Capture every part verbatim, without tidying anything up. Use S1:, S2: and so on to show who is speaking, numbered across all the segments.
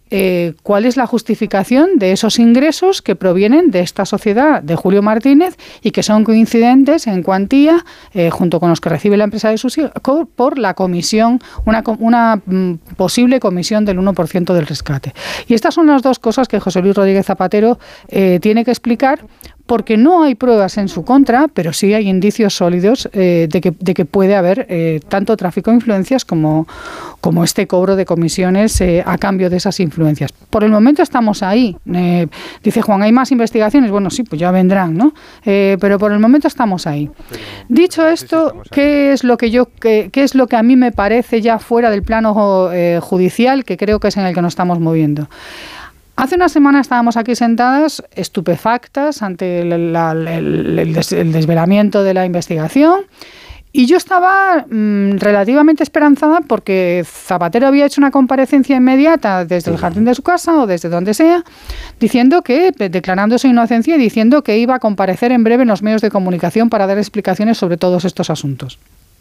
S1: eh, cuál es la justificación de esos ingresos que provienen de esta sociedad de Julio Martínez y que son coincidentes en cuantía, eh, junto con los que recibe la empresa de sus hijos, por la comisión, una, una mm, posible comisión del uno por ciento del rescate. Y estas son las dos cosas que José Luis Rodríguez Zapatero eh, tiene que explicar, porque no hay pruebas en su contra, pero sí hay indicios sólidos eh, de, que, de que puede haber eh, tanto tráfico de influencias como, como este cobro de comisiones eh, a cambio de esas influencias. Por el momento estamos ahí. Eh, dice Juan, ¿hay más investigaciones? Bueno, sí, pues ya vendrán, ¿no? Eh, pero por el momento estamos ahí. Dicho esto, ¿qué es lo que yo, qué, qué es lo que a mí me parece ya fuera del plano eh, judicial, que creo que es en el que nos estamos moviendo? Hace una semana estábamos aquí sentadas, estupefactas, ante el, la, el, el, des, el desvelamiento de la investigación, y yo estaba mmm, relativamente esperanzada porque Zapatero había hecho una comparecencia inmediata desde el jardín de su casa o desde donde sea, diciendo que, declarando su inocencia y diciendo que iba a comparecer en breve en los medios de comunicación para dar explicaciones sobre todos estos asuntos.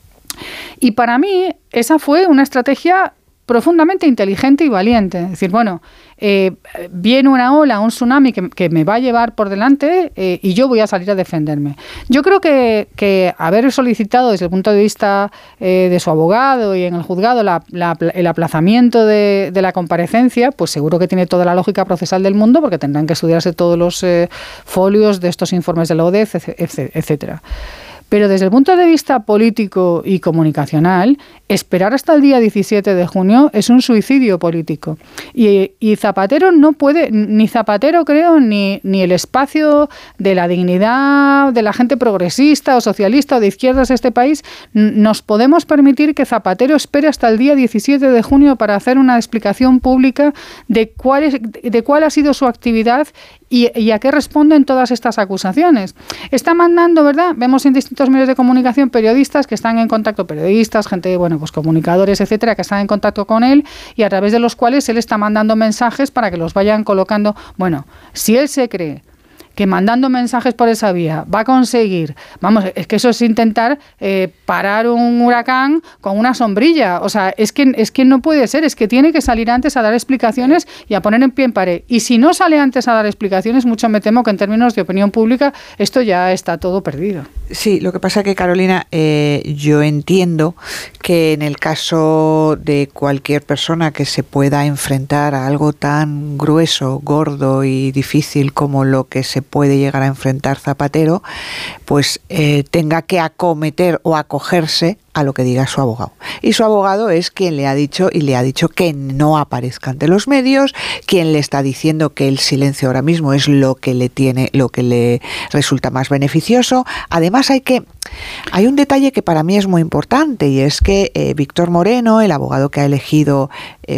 S1: Y para mí esa fue una estrategia profundamente inteligente y valiente. Es decir, bueno, eh, viene una ola, un tsunami que, que me va a llevar por delante eh, y yo voy a salir a defenderme. Yo creo que, que haber solicitado desde el punto de vista eh, de su abogado y en el juzgado la, la, el aplazamiento de, de la comparecencia, pues seguro que tiene toda la lógica procesal del mundo, porque tendrán que estudiarse todos los eh, folios de estos informes de la O D E C, etcétera. Pero desde el punto de vista político y comunicacional, esperar hasta el día diecisiete de junio es un suicidio político. Y, y Zapatero no puede, ni Zapatero creo, ni, ni el espacio de la dignidad de la gente progresista o socialista o de izquierdas de este país, nos podemos permitir que Zapatero espere hasta el día diecisiete de junio para hacer una explicación pública de cuál, es, de cuál ha sido su actividad y, y a qué responden todas estas acusaciones. Está mandando, ¿verdad? Vemos en distintos medios de comunicación periodistas que están en contacto, periodistas, gente, bueno, pues comunicadores, etcétera, que están en contacto con él y a través de los cuales él está mandando mensajes para que los vayan colocando. Bueno, si él se cree que mandando mensajes por esa vía va a conseguir, vamos, es que eso es intentar eh, parar un huracán con una sombrilla, o sea, es que, es que no puede ser, es que tiene que salir antes a dar explicaciones y a poner en pie en pared, y si no sale antes a dar explicaciones, mucho me temo que en términos de opinión pública esto ya está todo perdido.
S2: Sí, lo que pasa es que, Carolina, eh, yo entiendo que en el caso de cualquier persona que se pueda enfrentar a algo tan grueso, gordo y difícil como lo que se puede llegar a enfrentar Zapatero, pues eh, tenga que acometer o acogerse a lo que diga su abogado. Y su abogado es quien le ha dicho y le ha dicho que no aparezca ante los medios, quien le está diciendo que el silencio ahora mismo es lo que le tiene, lo que le resulta más beneficioso. Además hay que hay un detalle que para mí es muy importante, y es que eh, Víctor Moreno, el abogado que ha elegido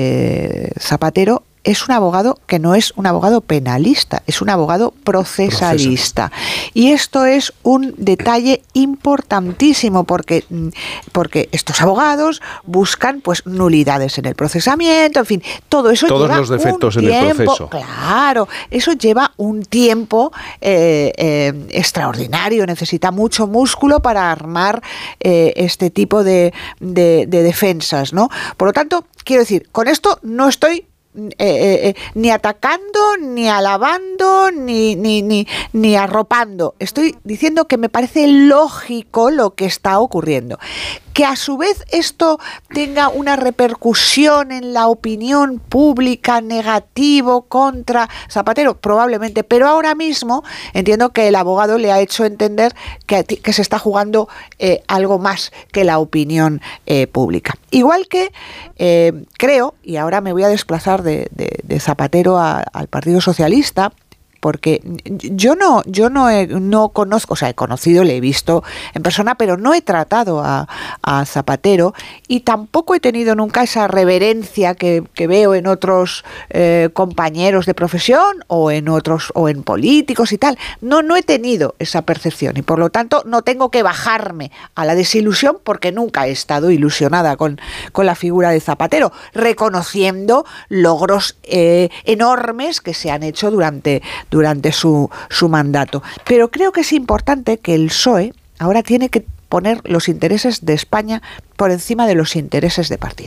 S2: eh, Zapatero, es un abogado que no es un abogado penalista, es un abogado procesalista. Procesal. Y esto es un detalle importantísimo porque, porque estos abogados buscan pues nulidades en el procesamiento, en fin, todo eso
S3: Todos
S2: lleva
S3: los defectos
S2: un
S3: en
S2: tiempo,
S3: el proceso.
S2: Claro, eso lleva un tiempo eh, eh, extraordinario, necesita mucho músculo para armar eh, este tipo de, de, de defensas, ¿no? Por lo tanto, quiero decir, con esto no estoy Eh, eh, ni atacando, ni alabando, ni, ni, ni, ni arropando. Estoy diciendo que me parece lógico lo que está ocurriendo. Que a su vez esto tenga una repercusión en la opinión pública negativo contra Zapatero, probablemente, pero ahora mismo entiendo que el abogado le ha hecho entender que, que se está jugando eh, algo más que la opinión eh, pública. Igual que eh, creo, y ahora me voy a desplazar de, de, de Zapatero a, al Partido Socialista, porque yo no yo no he, no conozco, o sea, he conocido, le he visto en persona, pero no he tratado a, a Zapatero y tampoco he tenido nunca esa reverencia que, que veo en otros eh, compañeros de profesión o en otros o en políticos y tal. No no he tenido esa percepción y por lo tanto no tengo que bajarme a la desilusión porque nunca he estado ilusionada con, con la figura de Zapatero, reconociendo logros eh, enormes que se han hecho durante durante su, su mandato. Pero creo que es importante que el P S O E ahora tiene que poner los intereses de España por encima de los intereses de partido.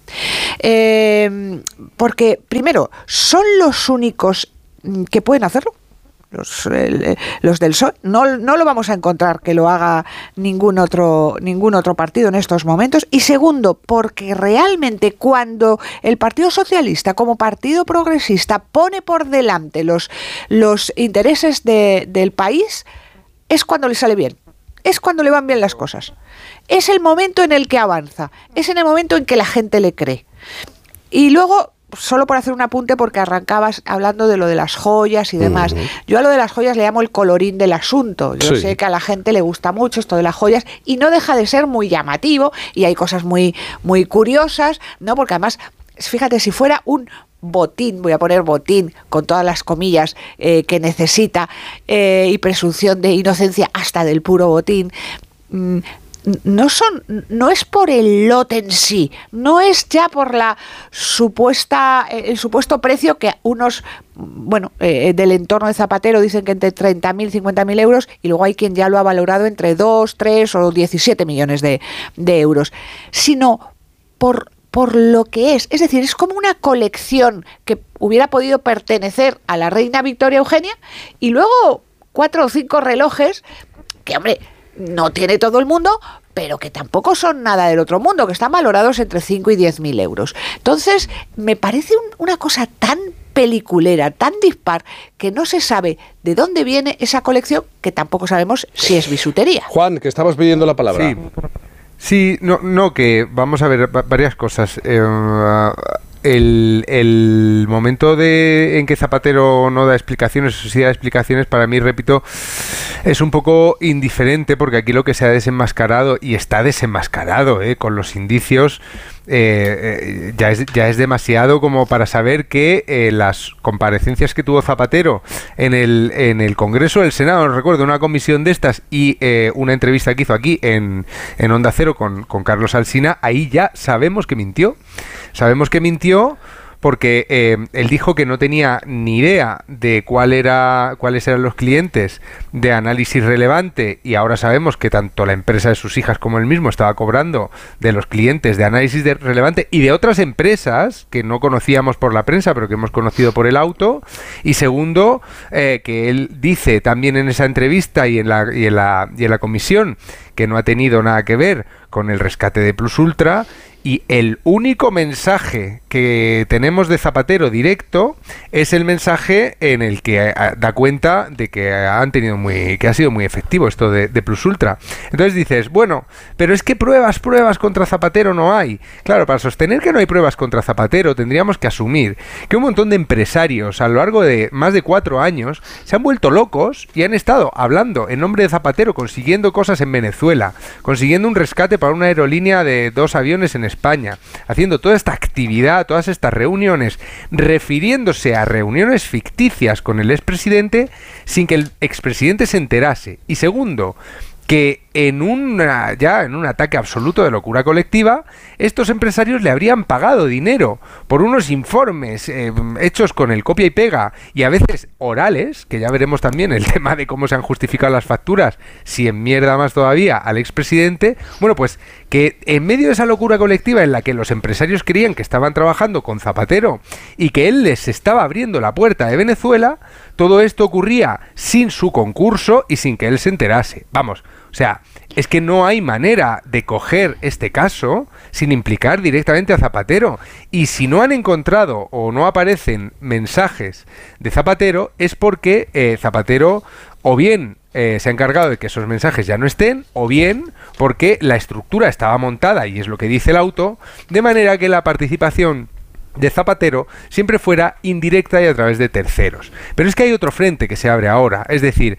S2: Eh, porque, primero, son los únicos que pueden hacerlo. Los, eh, los del P S O E no, no lo vamos a encontrar que lo haga ningún otro ningún otro partido en estos momentos. Y segundo, porque realmente cuando el Partido Socialista como partido progresista pone por delante los, los intereses de, del país, es cuando le sale bien, es cuando le van bien las cosas, es el momento en el que avanza, es en el momento en que la gente le cree. Y luego, solo por hacer un apunte, porque arrancabas hablando de lo de las joyas y demás. Uh-huh. Yo a lo de las joyas le llamo el colorín del asunto. Yo sí. sé que a la gente le gusta mucho esto de las joyas y no deja de ser muy llamativo y hay cosas muy, muy curiosas, ¿no? Porque además, fíjate, si fuera un botín, voy a poner botín con todas las comillas eh, que necesita eh, y presunción de inocencia hasta del puro botín, mmm, no son, no es por el lote en sí, no es ya por la supuesta, el supuesto precio que unos, bueno, eh, del entorno de Zapatero dicen que entre treinta mil, cincuenta mil euros, y luego hay quien ya lo ha valorado entre dos, tres o diecisiete millones de, de euros, sino por por lo que es, es decir, es como una colección que hubiera podido pertenecer a la reina Victoria Eugenia y luego cuatro o cinco relojes que, hombre, no tiene todo el mundo, pero que tampoco son nada del otro mundo, que están valorados entre cinco y diez mil euros. Entonces, me parece un, una cosa tan peliculera, tan dispar, que no se sabe de dónde viene esa colección, que tampoco sabemos si es bisutería.
S3: Juan, que estabas pidiendo la palabra.
S4: Sí, sí no, no, que vamos a ver varias cosas. Eh, El, el momento de en que Zapatero no da explicaciones, o sí da explicaciones, para mí, repito, es un poco indiferente, porque aquí lo que se ha desenmascarado, y está desenmascarado, eh, con los indicios, eh, eh, ya, es, ya es demasiado como para saber que eh, las comparecencias que tuvo Zapatero en el, en el Congreso del Senado, no recuerdo, una comisión de estas y eh, una entrevista que hizo aquí en, en Onda Cero con, con Carlos Alsina, ahí ya sabemos que mintió. Sabemos que mintió porque eh, él dijo que no tenía ni idea de cuál era, cuáles eran los clientes de Análisis Relevante, y ahora sabemos que tanto la empresa de sus hijas como él mismo estaba cobrando de los clientes de Análisis de Relevante y de otras empresas que no conocíamos por la prensa pero que hemos conocido por el auto. Y segundo, eh, que él dice también en esa entrevista y en la, y en la, y en la comisión que no ha tenido nada que ver con el rescate de Plus Ultra. Y el único mensaje que tenemos de Zapatero directo es el mensaje en el que da cuenta de que han tenido muy, que ha sido muy efectivo esto de, de Plus Ultra. Entonces dices, bueno, pero es que pruebas, pruebas contra Zapatero no hay. Claro, para sostener que no hay pruebas contra Zapatero tendríamos que asumir que un montón de empresarios a lo largo de más de cuatro años se han vuelto locos y han estado hablando en nombre de Zapatero, consiguiendo cosas en Venezuela, consiguiendo un rescate para una aerolínea de dos aviones en España, haciendo toda esta actividad, todas estas reuniones, refiriéndose a reuniones ficticias con el expresidente sin que el expresidente se enterase. Y segundo, que en una, ya en un ataque absoluto de locura colectiva, estos empresarios le habrían pagado dinero por unos informes eh, hechos con el copia y pega y a veces orales, que ya veremos también el tema de cómo se han justificado las facturas, si en mierda más todavía al expresidente. Bueno, pues que en medio de esa locura colectiva en la que los empresarios creían que estaban trabajando con Zapatero y que él les estaba abriendo la puerta de Venezuela, todo esto ocurría sin su concurso y sin que él se enterase. Vamos, o sea, es que no hay manera de coger este caso sin implicar directamente a Zapatero. Y si no han encontrado o no aparecen mensajes de Zapatero, es porque eh, Zapatero o bien eh, se ha encargado de que esos mensajes ya no estén, o bien porque la estructura estaba montada, y es lo que dice el auto, de manera que la participación de Zapatero siempre fuera indirecta y a través de terceros. Pero es que hay otro frente que se abre ahora, es decir,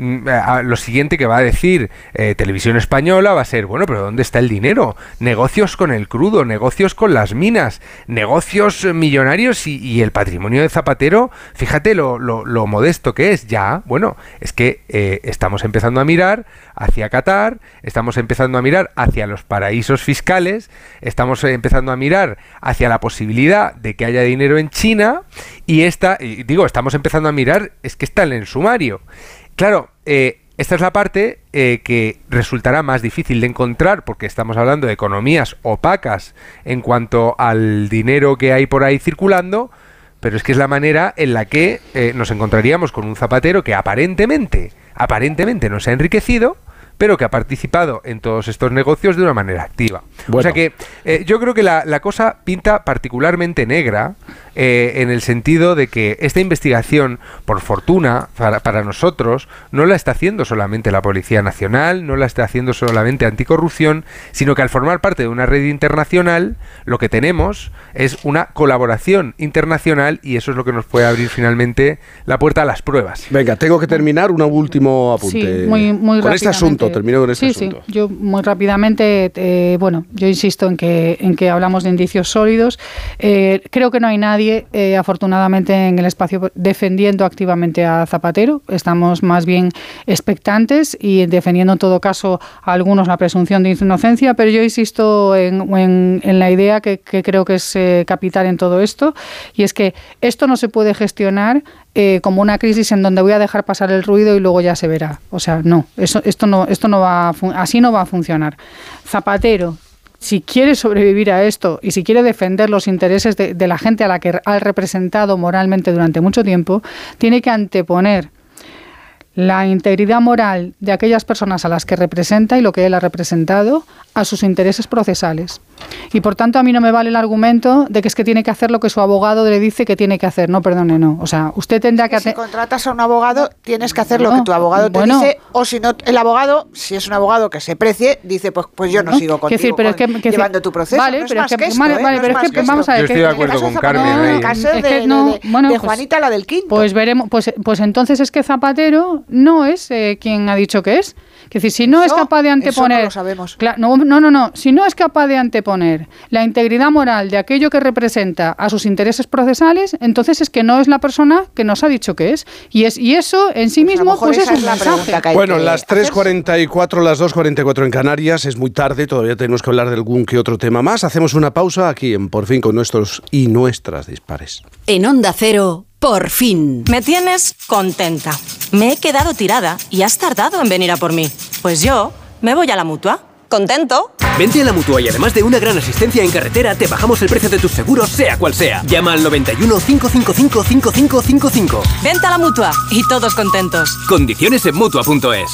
S4: lo siguiente que va a decir eh, Televisión Española va a ser, bueno, pero ¿dónde está el dinero? Negocios con el crudo, negocios con las minas, negocios millonarios y, y el patrimonio de Zapatero, fíjate lo, lo, lo modesto que es. Ya, bueno, es que eh, estamos empezando a mirar hacia Qatar, estamos empezando a mirar hacia los paraísos fiscales, estamos empezando a mirar hacia la posibilidad de que haya dinero en China, y esta, y digo, estamos empezando a mirar, es que está en el sumario. Claro, eh, esta es la parte eh, que resultará más difícil de encontrar porque estamos hablando de economías opacas en cuanto al dinero que hay por ahí circulando, pero es que es la manera en la que eh, nos encontraríamos con un zapatero que aparentemente, aparentemente nos ha enriquecido, pero que ha participado en todos estos negocios de una manera activa. Bueno. O sea que eh, yo creo que la, la cosa pinta particularmente negra eh, en el sentido de que esta investigación, por fortuna, para, para nosotros, no la está haciendo solamente la Policía Nacional, no la está haciendo solamente Anticorrupción, sino que al formar parte de una red internacional, lo que tenemos es una colaboración internacional y eso es lo que nos puede abrir finalmente la puerta a las pruebas.
S3: Venga, tengo que terminar un último apunte.
S1: Sí, muy, muy
S3: con este asunto. Termino con este
S1: sí,
S3: asunto.
S1: Sí, yo muy rápidamente, eh, bueno, yo insisto en que en que hablamos de indicios sólidos. Eh, creo que no hay nadie, eh, afortunadamente, en el espacio defendiendo activamente a Zapatero. Estamos más bien expectantes y defendiendo en todo caso a algunos la presunción de inocencia, pero yo insisto en, en, en la idea que, que creo que es eh, capital en todo esto, y es que esto no se puede gestionar Eh, como una crisis en donde voy a dejar pasar el ruido y luego ya se verá. O sea, no, eso, esto no, esto no va a así no va a funcionar. Zapatero, si quiere sobrevivir a esto y si quiere defender los intereses de, de la gente a la que ha representado moralmente durante mucho tiempo, tiene que anteponer la integridad moral de aquellas personas a las que representa y lo que él ha representado a sus intereses procesales. Y por tanto a mí no me vale el argumento de que es que tiene que hacer lo que su abogado le dice que tiene que hacer. No, perdone, no. O sea, usted tendrá que...
S2: Si contratas a un abogado, tienes que hacer no, lo que tu abogado te
S1: bueno,
S2: dice, o si no, el abogado, si es un abogado que se precie, dice, pues, pues yo no, no sigo contigo,
S1: decir, pero
S2: con,
S1: es que, que
S2: llevando tu proceso.
S1: Vale,
S2: no es
S1: pero
S2: más
S1: es que,
S2: que esto,
S1: vale,
S2: ¿eh?
S1: vale,
S2: no
S1: pero es que, que vamos a ver...
S4: Yo estoy de acuerdo con Carmen.
S2: No,
S4: en
S2: el caso de,
S1: es que
S2: de,
S1: no,
S2: de,
S1: bueno,
S2: de
S1: pues,
S2: Juanita, la del quinto.
S1: Pues veremos, pues, pues entonces es que Zapatero no es eh, quien ha dicho que es. Es decir, si no
S2: eso,
S1: es capaz de anteponer...
S2: Eso no lo sabemos.
S1: Claro, no, no, no, no. Si no es capaz de anteponer la integridad moral de aquello que representa a sus intereses procesales, entonces es que no es la persona que nos ha dicho que es. Y es y eso en sí pues mismo pues es un mensaje.
S3: Bueno, las tres cuarenta y cuatro, las dos cuarenta y cuatro en Canarias, es muy tarde, todavía tenemos que hablar de algún que otro tema más. Hacemos una pausa aquí en Por Fin con nuestros y nuestras dispares.
S5: En Onda Cero, Por Fin.
S6: Me tienes contenta. Me he quedado tirada y has tardado en venir a por mí. Pues yo me voy a la Mutua. ¿Contento?
S7: Vente a la Mutua y además de una gran asistencia en carretera, te bajamos el precio de tus seguros, sea cual sea. Llama al noventa y uno, cinco cinco cinco, cinco cinco cinco cinco.
S6: Vente a la Mutua y todos contentos.
S7: Condiciones en Mutua punto es.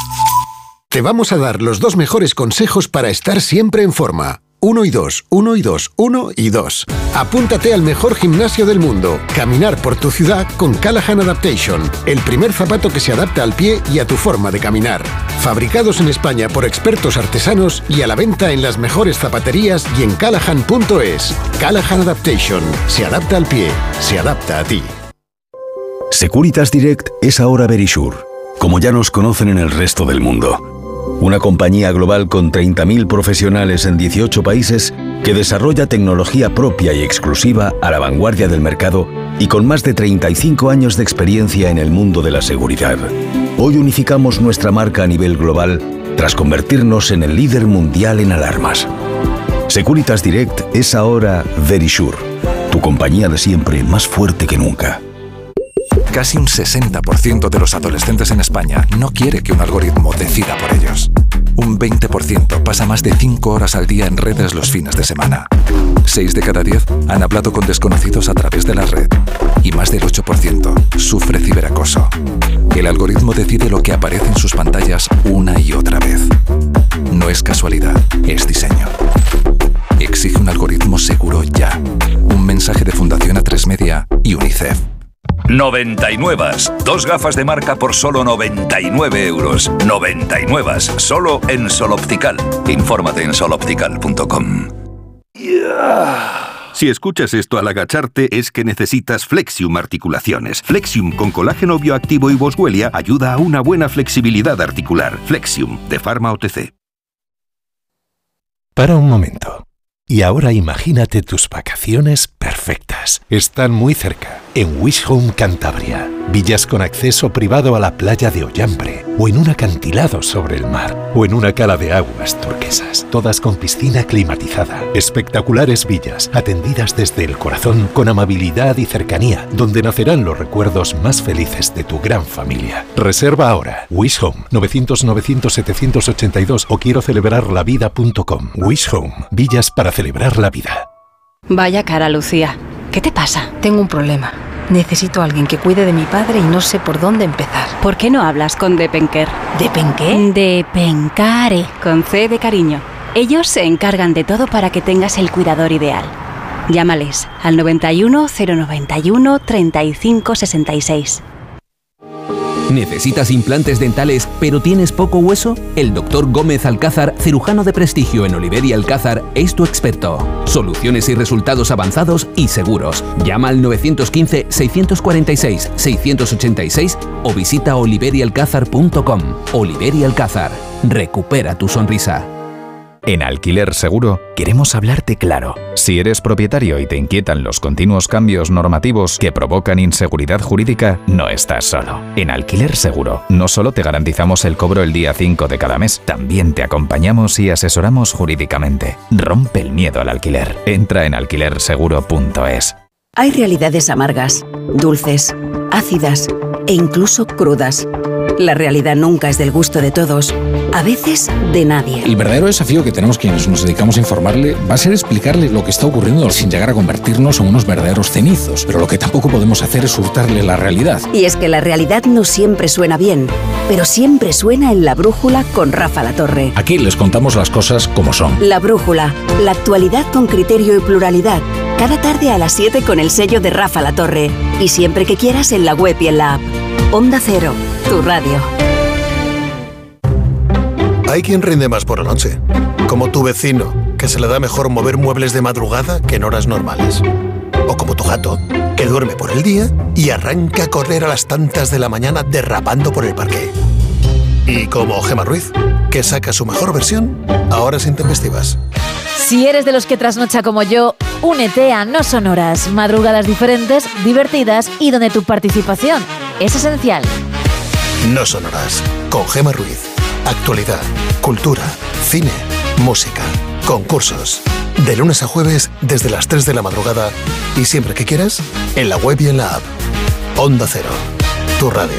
S8: Te vamos a dar los dos mejores consejos para estar siempre en forma. Uno y dos, uno y dos, uno y dos. Apúntate al mejor gimnasio del mundo. Caminar por tu ciudad con Callahan Adaptation, el primer zapato que se adapta al pie y a tu forma de caminar. Fabricados en España por expertos artesanos y a la venta en las mejores zapaterías y en callahan punto es. Callahan Adaptation. Se adapta al pie. Se adapta a ti.
S9: Securitas Direct es ahora Verisure, como ya nos conocen en el resto del mundo. Una compañía global con treinta mil profesionales en dieciocho países que desarrolla tecnología propia y exclusiva a la vanguardia del mercado y con más de treinta y cinco años de experiencia en el mundo de la seguridad. Hoy unificamos nuestra marca a nivel global tras convertirnos en el líder mundial en alarmas. Securitas Direct es ahora Verisure, tu compañía de siempre más fuerte que nunca.
S10: Casi un sesenta por ciento de los adolescentes en España no quiere que un algoritmo decida por ellos. Un veinte por ciento pasa más de cinco horas al día en redes los fines de semana. seis de cada diez han hablado con desconocidos a través de la red. Y más del ocho por ciento sufre ciberacoso. El algoritmo decide lo que aparece en sus pantallas una y otra vez. No es casualidad, es diseño. Exige un algoritmo seguro ya. Un mensaje de Fundación A tres Media y UNICEF.
S11: noventa y nueve. Dos gafas de marca por solo noventa y nueve euros. noventa y nueve. Solo en Sol Optical. Infórmate en sol optical punto com.
S12: Si escuchas esto al agacharte es que necesitas Flexium Articulaciones. Flexium con colágeno bioactivo y boswellia ayuda a una buena flexibilidad articular. Flexium, de Pharma O T C.
S13: Para un momento. Y ahora imagínate tus vacaciones perfectas. Están muy cerca. en Wish Home Cantabria. Villas con acceso privado a la playa de Ollambre, o en un acantilado sobre el mar, o en una cala de aguas turquesas, todas con piscina climatizada. Espectaculares villas, atendidas desde el corazón con amabilidad y cercanía, donde nacerán los recuerdos más felices de tu gran familia. Reserva ahora. Wish Home, novecientos novecientos setecientos ochenta y dos o quiero celebrar la vida punto com. Wish Home, villas para celebrar la vida.
S14: Vaya cara, Lucía. ¿Qué te pasa? Tengo un problema. Necesito a alguien que cuide de mi padre y no sé por dónde empezar.
S6: ¿Por qué no hablas con Depenker?
S14: ¿Depenqué?
S6: Depencare, con C de cariño. Ellos se encargan de todo para que tengas el cuidador ideal. Llámales al noventa y uno, cero noventa y uno, treinta y cinco sesenta y seis.
S15: ¿Necesitas implantes dentales pero tienes poco hueso? El doctor Gómez Alcázar, cirujano de prestigio en Oliver y Alcázar, es tu experto. Soluciones y resultados avanzados y seguros. Llama al nueve uno cinco, seis cuatro seis, seis ocho seis o visita oliver y alcázar punto com. Oliver y Alcázar. Recupera tu sonrisa.
S16: En Alquiler Seguro queremos hablarte claro. Si eres propietario y te inquietan los continuos cambios normativos que provocan inseguridad jurídica, no estás solo. En Alquiler Seguro no solo te garantizamos el cobro el día cinco de cada mes, también te acompañamos y asesoramos jurídicamente. Rompe el miedo al alquiler. Entra en alquiler seguro punto es.
S17: Hay realidades amargas, dulces, ácidas e incluso crudas. La realidad nunca es del gusto de todos, a veces de nadie.
S18: El verdadero desafío que tenemos quienes nos dedicamos a informarle va a ser explicarle lo que está ocurriendo sin llegar a convertirnos en unos verdaderos cenizos. Pero lo que tampoco podemos hacer es hurtarle la realidad.
S17: Y es que la realidad no siempre suena bien, pero siempre suena en La Brújula con Rafa Latorre.
S18: Aquí les contamos las cosas como son.
S17: La Brújula, la actualidad con criterio y pluralidad. Cada tarde a las siete con el sello de Rafa Latorre. Y siempre que quieras en la web y en la app. Onda Cero, tu radio.
S19: Hay quien rinde más por la noche, como tu vecino, que se le da mejor mover muebles de madrugada que en horas normales. O como tu gato, que duerme por el día y arranca a correr a las tantas de la mañana derrapando por el parque. Y como Gemma Ruiz, que saca su mejor versión a horas intempestivas.
S20: Si eres de los que trasnocha como yo, únete a No Son Horas, madrugadas diferentes, divertidas y donde tu participación es esencial.
S19: No Son Horas, con Gemma Ruiz. Actualidad, cultura, cine, música, concursos. De lunes a jueves desde las tres de la madrugada y siempre que quieras, en la web y en la app. Onda Cero, tu radio.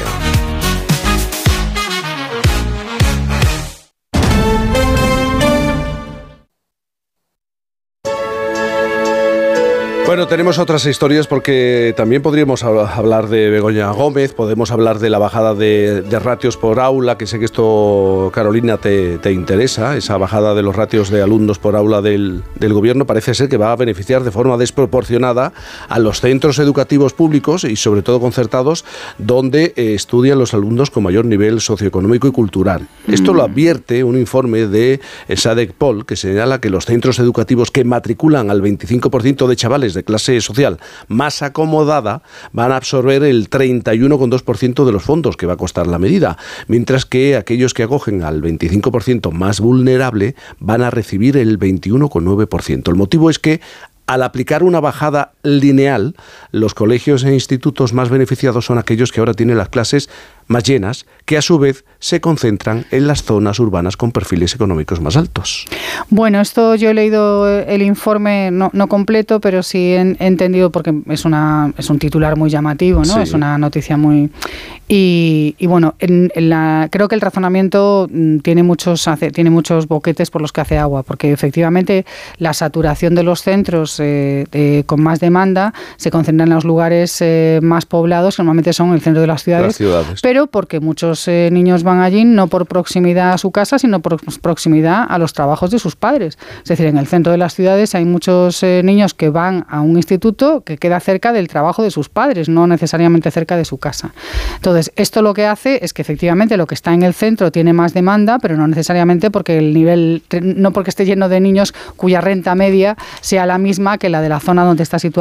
S3: Bueno, tenemos otras historias porque también podríamos hablar de Begoña Gómez, podemos hablar de la bajada de, de ratios por aula, que sé que esto, Carolina, te, te interesa, esa bajada de los ratios de alumnos por aula del, del gobierno parece ser que va a beneficiar de forma desproporcionada a los centros educativos públicos y sobre todo concertados, donde eh, estudian los alumnos con mayor nivel socioeconómico y cultural. Mm. Esto lo advierte un informe de SADECPOL que señala que los centros educativos que matriculan al veinticinco por ciento de chavales de clase social más acomodada van a absorber el treinta y uno coma dos por ciento de los fondos que va a costar la medida, mientras que aquellos que acogen al veinticinco por ciento más vulnerable van a recibir el veintiuno coma nueve por ciento. El motivo es que al aplicar una bajada lineal, los colegios e institutos más beneficiados son aquellos que ahora tienen las clases más llenas, que a su vez se concentran en las zonas urbanas con perfiles económicos más altos.
S1: Bueno, esto yo he leído el informe, no, no completo, pero sí he, he entendido, porque es una es un titular muy llamativo, ¿no? Sí. Es una noticia muy... Y, y bueno, en, en la, creo que el razonamiento tiene muchos, hace, tiene muchos boquetes por los que hace agua, porque efectivamente la saturación de los centros eh, de, con más demanda se concentra en los lugares eh, más poblados, que normalmente son el centro de las ciudades,
S3: las ciudades.
S1: Pero porque muchos eh, niños van allí no por proximidad a su casa, sino por proximidad a los trabajos de sus padres. Es decir, en el centro de las ciudades hay muchos eh, niños que van a un instituto que queda cerca del trabajo de sus padres, no necesariamente cerca de su casa. Entonces, esto lo que hace es que efectivamente lo que está en el centro tiene más demanda, pero no necesariamente porque el nivel, no porque esté lleno de niños cuya renta media sea la misma que la de la zona donde está situado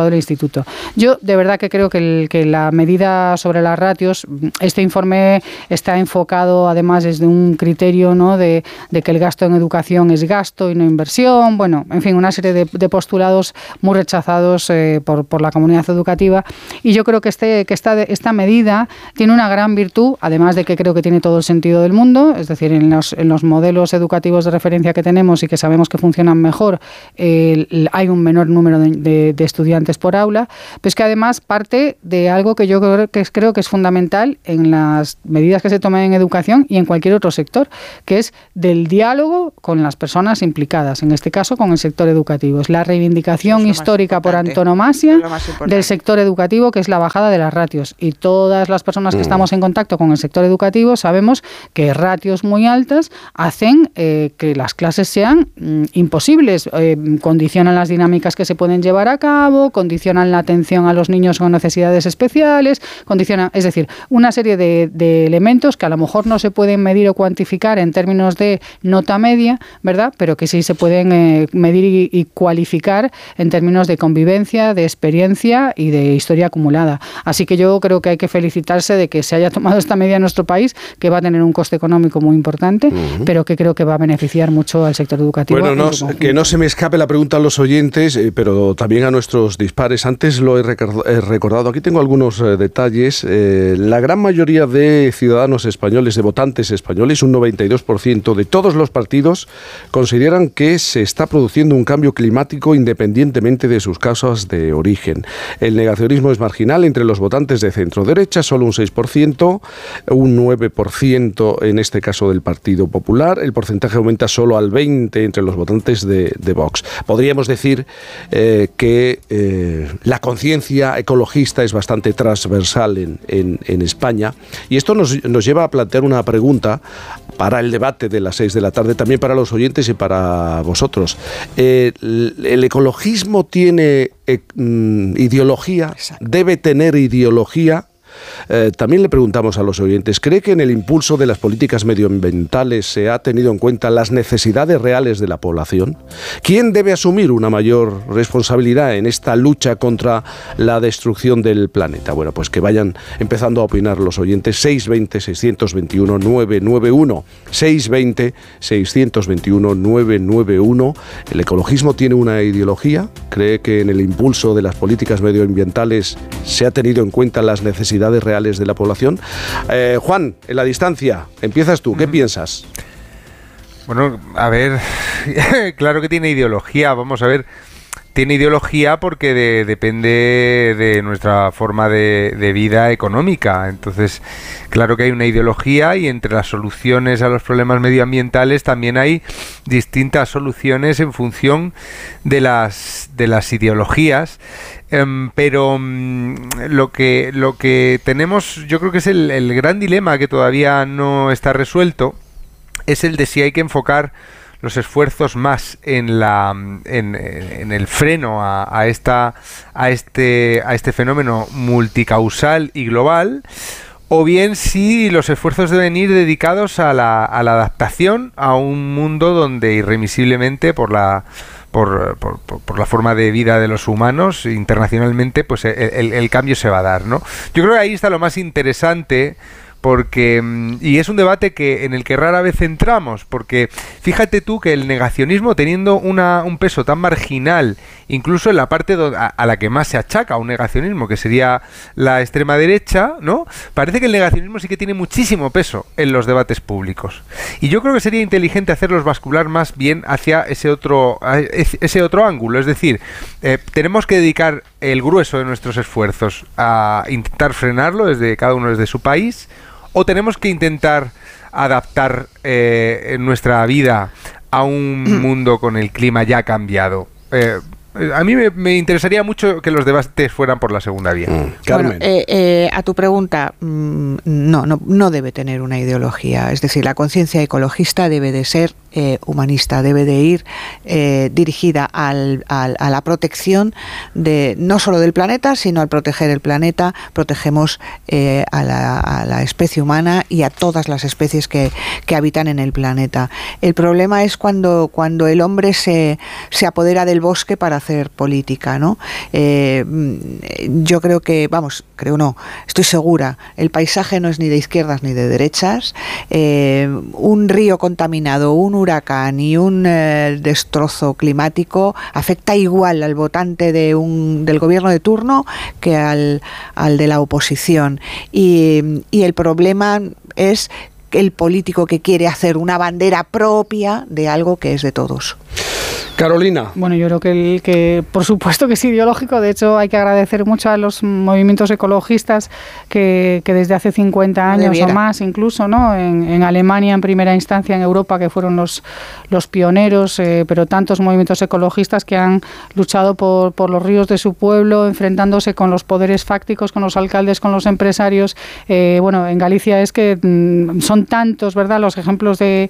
S1: todo el instituto. Yo de verdad que creo que, el, que la medida sobre las ratios, este informe está enfocado además desde un criterio, ¿no?, de, de que el gasto en educación es gasto y no inversión, bueno, en fin, una serie de, de postulados muy rechazados eh, por, por la comunidad educativa, y yo creo que, este, que esta, esta medida tiene una gran virtud, además de que creo que tiene todo el sentido del mundo, es decir, en los, en los modelos educativos de referencia que tenemos y que sabemos que funcionan mejor, eh, hay un menor número de, de, de estudiantes por aula, pues que además parte de algo que yo creo que, es, creo que es fundamental en las medidas que se toman en educación y en cualquier otro sector, que es del diálogo con las personas implicadas, en este caso con el sector educativo. Es la reivindicación es histórica por antonomasia del sector educativo, que es la bajada de las ratios. Y todas las personas que mm. estamos en contacto con el sector educativo sabemos que ratios muy altas hacen eh, que las clases sean mm, imposibles, eh, condicionan las dinámicas que se pueden llevar a cabo, condicionan la atención a los niños con necesidades especiales, condicionan, es decir, una serie de, de elementos que a lo mejor no se pueden medir o cuantificar en términos de nota media, ¿verdad?, pero que sí se pueden eh, medir y, y cualificar en términos de convivencia, de experiencia y de historia acumulada. Así que yo creo que hay que felicitarse de que se haya tomado esta medida en nuestro país, que va a tener un coste económico muy importante, uh-huh. pero que creo que va a beneficiar mucho al sector educativo.
S3: Bueno, no, que no se me escape la pregunta a los oyentes, eh, pero también a nuestros dispares. Antes lo he recordado, aquí tengo algunos eh, detalles. Eh, la gran mayoría de ciudadanos españoles, de votantes españoles, un noventa y dos por ciento de todos los partidos, consideran que se está produciendo un cambio climático independientemente de sus causas de origen. El negacionismo es marginal entre los votantes de centro-derecha, solo un seis por ciento, un nueve por ciento en este caso del Partido Popular. El porcentaje aumenta solo al veinte por ciento entre los votantes de, de Vox. Podríamos decir eh, que eh, la conciencia ecologista es bastante transversal en, en, en España, y esto nos, nos lleva a plantear una pregunta para el debate de las seis de la tarde, también para los oyentes y para vosotros. Eh, el, el ecologismo tiene eh, ideología, Exacto. debe tener ideología. Eh, también le preguntamos a los oyentes, ¿cree que en el impulso de las políticas medioambientales se ha tenido en cuenta las necesidades reales de la población? ¿Quién debe asumir una mayor responsabilidad en esta lucha contra la destrucción del planeta? Bueno, pues que vayan empezando a opinar los oyentes. seis veinte, seiscientos veintiuno, novecientos noventa y uno, seis veinte, seiscientos veintiuno, novecientos noventa y uno. ¿El ecologismo tiene una ideología? ¿Cree que en el impulso de las políticas medioambientales se ha tenido en cuenta las necesidades reales de la población? Eh, Juan, en la distancia, empiezas tú, ¿qué mm. piensas?
S4: Bueno, a ver, claro que tiene ideología, vamos a ver, tiene ideología porque de, depende de nuestra forma de, de vida económica, entonces claro que hay una ideología, y entre las soluciones a los problemas medioambientales también hay distintas soluciones en función de las, de las ideologías. Um, pero um, lo que lo que tenemos, yo creo que es el, el gran dilema que todavía no está resuelto, es el de si hay que enfocar los esfuerzos más en la en, en el freno a, a esta a este a este fenómeno multicausal y global, o bien si los esfuerzos deben ir dedicados a la, a la adaptación a un mundo donde irremisiblemente por la Por, por, por la forma de vida de los humanos internacionalmente, pues el, el, el cambio se va a dar, ¿no? Yo creo que ahí está lo más interesante, porque y es un debate que en el que rara vez entramos, porque fíjate tú que el negacionismo, teniendo una, un peso tan marginal, incluso en la parte do, a, a la que más se achaca un negacionismo, que sería la extrema derecha, ¿no? Parece que el negacionismo sí que tiene muchísimo peso en los debates públicos. Y yo creo que sería inteligente hacerlos bascular más bien hacia ese otro, ese otro ángulo, es decir, eh, tenemos que dedicar el grueso de nuestros esfuerzos a intentar frenarlo desde cada uno desde su país, o tenemos que intentar adaptar eh, nuestra vida a un mundo con el clima ya cambiado. Eh, a mí me, me interesaría mucho que los debates fueran por la segunda vía. Mm.
S2: Carmen. Bueno, eh, eh, a tu pregunta, mmm, no, no, no debe tener una ideología. Es decir, la conciencia ecologista debe de ser eh, humanista, debe de ir eh, dirigida al, al, a la protección de no solo del planeta, sino al proteger el planeta, protegemos eh, a, la, a la especie humana y a todas las especies que, que habitan en el planeta. El problema es cuando, cuando el hombre se, se apodera del bosque para hacer política, ¿no? Eh, yo creo que, vamos, creo no, estoy segura, el paisaje no es ni de izquierdas ni de derechas. Eh, un río contaminado, un huracán y un eh, destrozo climático afecta igual al votante de un, del gobierno de turno que al, al de la oposición. Y, y el problema es el político que quiere hacer una bandera propia de algo que es de todos.
S3: Carolina.
S1: Bueno, yo creo que, el, que por supuesto que es ideológico. De hecho, hay que agradecer mucho a los movimientos ecologistas que, que desde hace cincuenta años Debiera. o más incluso, ¿no? En, en Alemania, en primera instancia, en Europa, que fueron los, los pioneros, eh, pero tantos movimientos ecologistas que han luchado por, por los ríos de su pueblo, enfrentándose con los poderes fácticos, con los alcaldes, con los empresarios. Eh, bueno, en Galicia es que mmm, son tantos, ¿verdad?, los ejemplos de,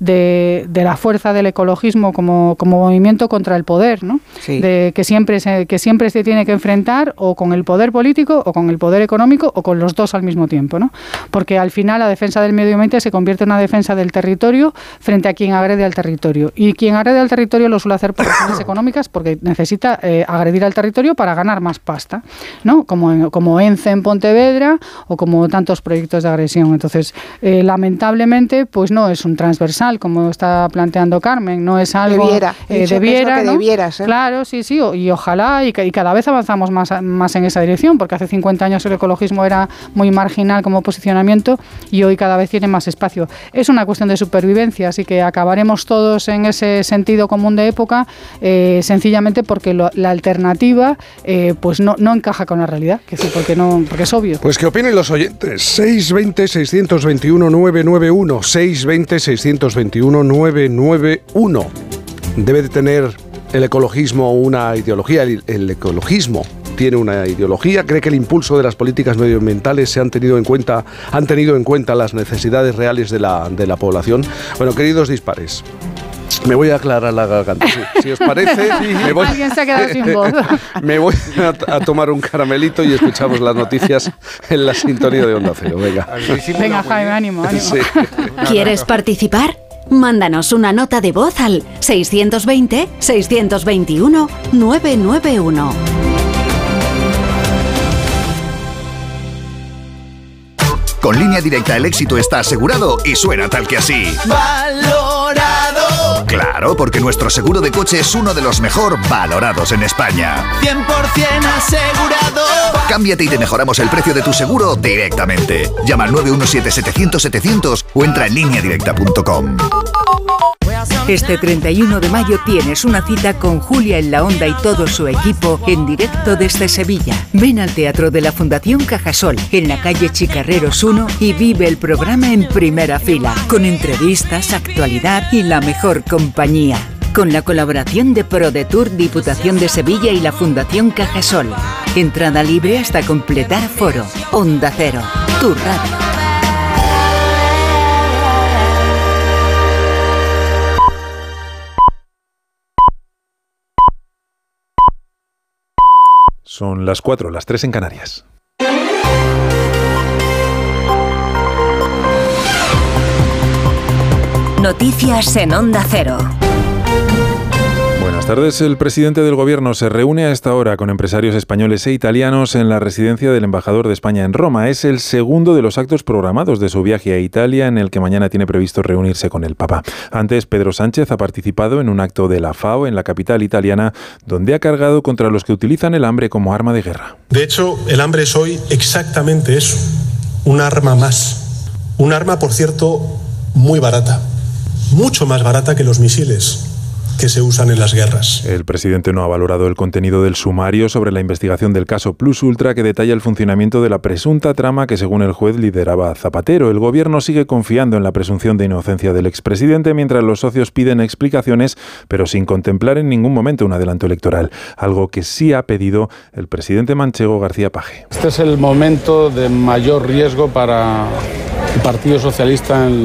S1: de, de la fuerza del ecologismo como, como movimiento contra el poder, ¿no? Sí. De que siempre se, que siempre se tiene que enfrentar o con el poder político o con el poder económico o con los dos al mismo tiempo, ¿no? Porque al final la defensa del medio ambiente se convierte en una defensa del territorio frente a quien agrede al territorio. Y quien agrede al territorio lo suele hacer por razones económicas porque necesita eh, agredir al territorio para ganar más pasta, ¿no? Como, como ENCE en Pontevedra o como tantos proyectos de agresión. Entonces, eh, lamentablemente, pues no es un transversal como está planteando Carmen, no es algo...
S2: Debiera.
S1: Eh, debiera,
S2: que
S1: ¿no?
S2: debieras, ¿eh?
S1: Claro, sí, sí, y ojalá, y, y cada vez avanzamos más, más en esa dirección, porque hace cincuenta años el ecologismo era muy marginal como posicionamiento y hoy cada vez tiene más espacio. Es una cuestión de supervivencia, así que acabaremos todos en ese sentido común de época, eh, sencillamente porque lo, la alternativa eh, pues no, no encaja con la realidad, que sí, porque, no, porque es obvio.
S3: Pues que opinen los oyentes. seis dos cero, seis dos uno, nueve nueve uno, seis dos cero, seis dos uno, nueve nueve uno. Debe de tener el ecologismo una ideología. El, el ecologismo tiene una ideología. Cree que el impulso de las políticas medioambientales se han tenido en cuenta, han tenido en cuenta las necesidades reales de la, de la población. Bueno, queridos dispares, me voy a aclarar la garganta. Si, si os parece, sí, me voy,
S1: alguien se ha quedado sin voz.
S3: Me voy a, a tomar un caramelito y escuchamos las noticias en la sintonía de Onda Cero. Venga,
S1: Venga, Jaime, ánimo, ánimo. Sí.
S6: ¿Quieres participar? Mándanos una nota de voz al seiscientos veinte, seiscientos veintiuno, nueve nueve uno.
S21: Con Línea Directa el éxito está asegurado y suena tal que así. ¡Valorado! Claro, porque nuestro seguro de coche es uno de los mejor valorados en España.
S22: cien por ciento asegurado.
S21: Cámbiate y te mejoramos el precio de tu seguro directamente. Llama al nueve uno siete, setecientos, setecientos o entra en línea directa punto com.
S23: Este treinta y uno de mayo tienes una cita con Julia en la Onda y todo su equipo en directo desde Sevilla. Ven al Teatro de la Fundación Cajasol, en la calle Chicarreros uno, y vive el programa en primera fila, con entrevistas, actualidad y la mejor compañía. Con la colaboración de ProDetour, Diputación de Sevilla y la Fundación Cajasol. Entrada libre hasta completar foro. Onda Cero, tu radio.
S24: Son las cuatro, las tres en Canarias.
S6: Noticias en Onda Cero.
S24: Buenas tardes. El presidente del Gobierno se reúne a esta hora con empresarios españoles e italianos en la residencia del embajador de España en Roma. Es el segundo de los actos programados de su viaje a Italia, en el que mañana tiene previsto reunirse con el Papa. Antes, Pedro Sánchez ha participado en un acto de la FAO en la capital italiana, donde ha cargado contra los que utilizan el hambre como arma de guerra.
S25: De hecho, el hambre es hoy exactamente eso, un arma más. Un arma, por cierto, muy barata, mucho más barata que los misiles que se usan en las guerras.
S24: El presidente no ha valorado el contenido del sumario sobre la investigación del caso Plus Ultra, que detalla el funcionamiento de la presunta trama que, según el juez, lideraba Zapatero. El Gobierno sigue confiando en la presunción de inocencia del expresidente, mientras los socios piden explicaciones, pero sin contemplar en ningún momento un adelanto electoral, algo que sí ha pedido el presidente manchego García Page.
S26: Este es el momento de mayor riesgo para el Partido Socialista en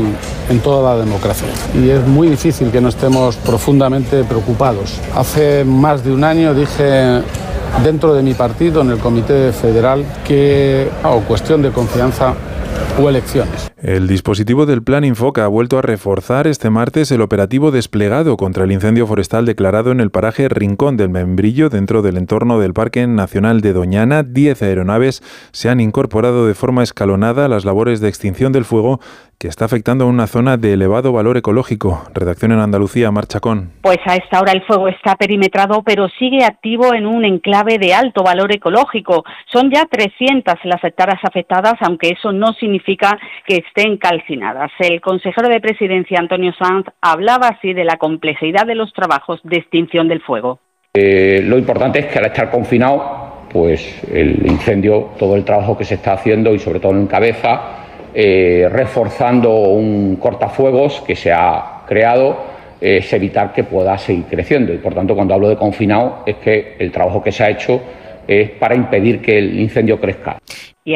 S5: en toda la democracia. Y es muy difícil que no estemos profundamente preocupados. Hace más de un año dije dentro de mi partido, en el Comité Federal, que o cuestión de confianza o elecciones.
S24: El dispositivo del Plan Infoca ha vuelto a reforzar este martes el operativo desplegado contra el incendio forestal declarado en el paraje Rincón del Membrillo, dentro del entorno del Parque Nacional de Doñana. Diez aeronaves se han incorporado de forma escalonada a las labores de extinción del fuego, que está afectando a una zona de elevado valor ecológico. Redacción en Andalucía, Mar Chacón.
S7: Pues a esta hora el fuego está perimetrado, pero sigue activo en un enclave de alto valor ecológico. Son ya trescientas las hectáreas afectadas, aunque eso no significa que estén calcinadas. El consejero de Presidencia, Antonio Sanz, hablaba así de la complejidad de los trabajos de extinción del fuego.
S8: Eh, lo importante es que al estar confinado, pues el incendio, todo el trabajo que se está haciendo y sobre todo en cabeza, Eh, reforzando un cortafuegos que se ha creado, eh, es evitar que pueda seguir creciendo. Y por tanto, cuando hablo de confinado, es que el trabajo que se ha hecho es para impedir que el incendio crezca.
S7: Y